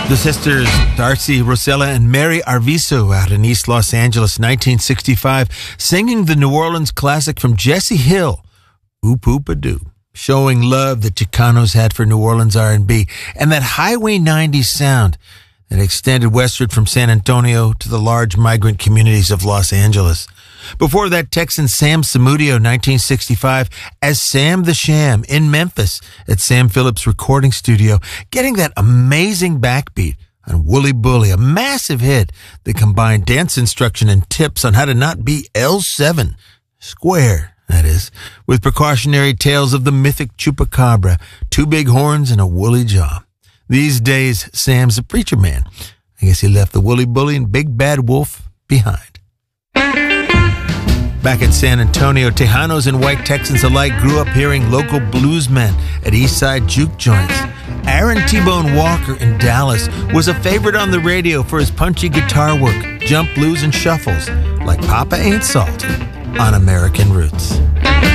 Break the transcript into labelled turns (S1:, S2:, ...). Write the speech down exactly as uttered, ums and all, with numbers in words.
S1: The sisters Darcy, Rosella, and Mary Arvizo out in East Los Angeles, nineteen sixty-five, singing the New Orleans classic from Jesse Hill, Oop Oop A Doo, showing love that Chicanos had for New Orleans R and B and that Highway ninety sound that extended westward from San Antonio to the large migrant communities of Los Angeles. Before that, Texan Sam Samudio, nineteen sixty-five, as Sam the Sham in Memphis at Sam Phillips Recording Studio, getting that amazing backbeat on Wooly Bully, a massive hit that combined dance instruction and tips on how to not be L seven, square, that is, with precautionary tales of the mythic chupacabra, two big horns and a woolly jaw. These days, Sam's a preacher man. I guess he left the Wooly Bully and Big Bad Wolf behind. Back in San Antonio, Tejanos and white Texans alike grew up hearing local bluesmen at Eastside juke joints. Aaron T-Bone Walker in Dallas was a favorite on the radio for his punchy guitar work, jump blues, and shuffles, like Papa Ain't Salty on American Roots.